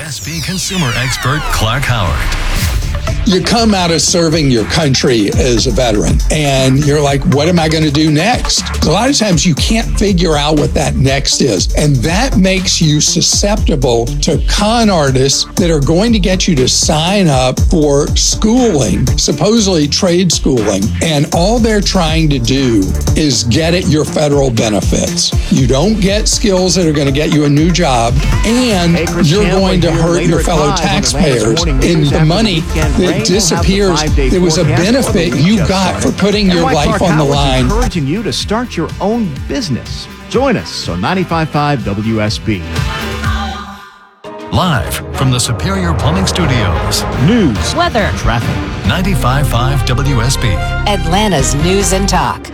WSB consumer expert Clark Howard. You come out of serving your country as a veteran and you're like, what am I going to do next? A lot of times you can't figure out what that next is. And that makes you susceptible to con artists that are going to get you to sign up for schooling, supposedly trade schooling. And all they're trying to do is get at your federal benefits. You don't get skills that are going to get you a new job, and you're going to hurt your fellow taxpayers. And the money that disappears, there was a benefit you got for putting your life on the line. Encouraging you to start your own business. Join us on 95.5 WSB. Live from the Superior Plumbing Studios. News, weather, traffic. 95.5 WSB. Atlanta's News and Talk.